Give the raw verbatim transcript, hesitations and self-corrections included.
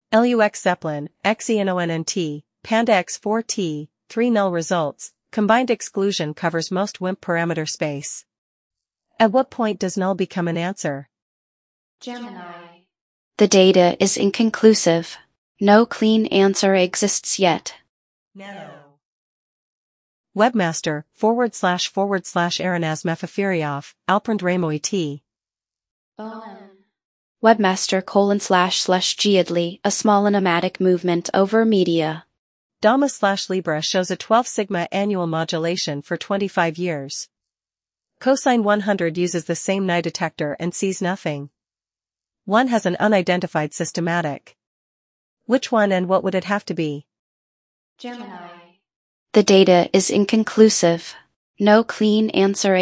Lux Zeppelin, Xenonnt, Panda X four T, three null results, combined exclusion covers most W I M P parameter space. At what point does null become an answer? Gemini. The data is inconclusive. No clean answer exists yet. Nano. Webmaster, forward slash forward slash Aranaz Mefafiriov, Alprand Ramoy T. Bonan. Webmaster colon slash slash Giadli, a small animatic movement over media. Dama slash Libra shows a twelve sigma annual modulation for twenty-five years. Cosine one hundred uses the same Nye detector and sees nothing. One has an unidentified systematic. Which one and what would it have to be? Gemini. The data is inconclusive. No clean answer